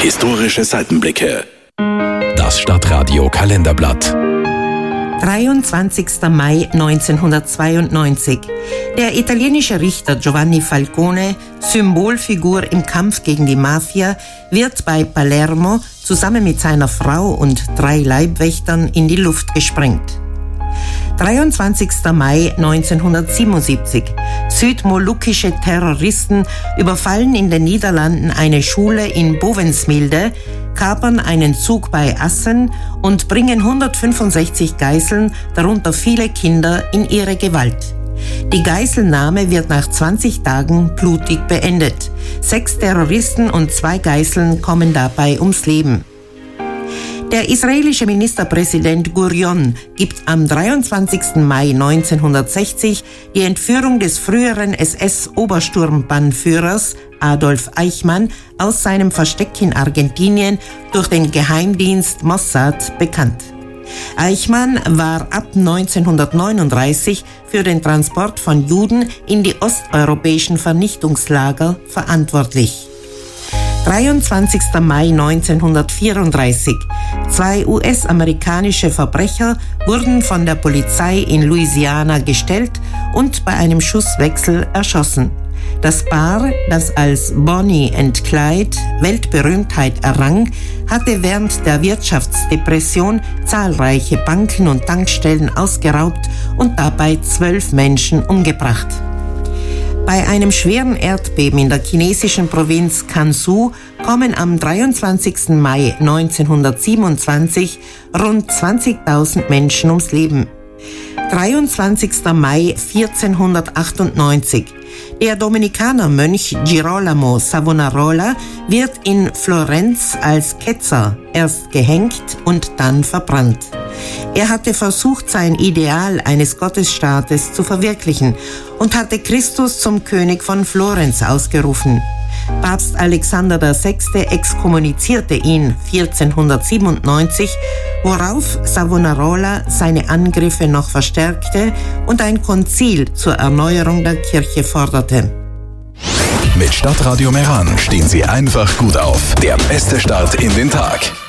Historische Seitenblicke. Das Stadtradio Kalenderblatt. 23. Mai 1992. Der italienische Richter Giovanni Falcone, Symbolfigur im Kampf gegen die Mafia, wird bei Palermo zusammen mit seiner Frau und 3 Leibwächtern in die Luft gesprengt. 23. Mai 1977. Südmolukische Terroristen überfallen in den Niederlanden eine Schule in Bovensmilde, kapern einen Zug bei Assen und bringen 165 Geiseln, darunter viele Kinder, in ihre Gewalt. Die Geiselnahme wird nach 20 Tagen blutig beendet. 6 Terroristen und 2 Geiseln kommen dabei ums Leben. Der israelische Ministerpräsident Gurion gibt am 23. Mai 1960 die Entführung des früheren SS-Obersturmbannführers Adolf Eichmann aus seinem Versteck in Argentinien durch den Geheimdienst Mossad bekannt. Eichmann war ab 1939 für den Transport von Juden in die osteuropäischen Vernichtungslager verantwortlich. 23. Mai 1934. 2 US-amerikanische Verbrecher wurden von der Polizei in Louisiana gestellt und bei einem Schusswechsel erschossen. Das Paar, das als Bonnie and Clyde Weltberühmtheit errang, hatte während der Wirtschaftsdepression zahlreiche Banken und Tankstellen ausgeraubt und dabei 12 Menschen umgebracht. Bei einem schweren Erdbeben in der chinesischen Provinz Gansu kommen am 23. Mai 1927 rund 20.000 Menschen ums Leben. 23. Mai 1498. Der Dominikanermönch Girolamo Savonarola wird in Florenz als Ketzer erst gehängt und dann verbrannt. Er hatte versucht, sein Ideal eines Gottesstaates zu verwirklichen und hatte Christus zum König von Florenz ausgerufen. Papst Alexander VI. Exkommunizierte ihn 1497, worauf Savonarola seine Angriffe noch verstärkte und ein Konzil zur Erneuerung der Kirche forderte. Mit Stadtradio Meran stehen Sie einfach gut auf. Der beste Start in den Tag.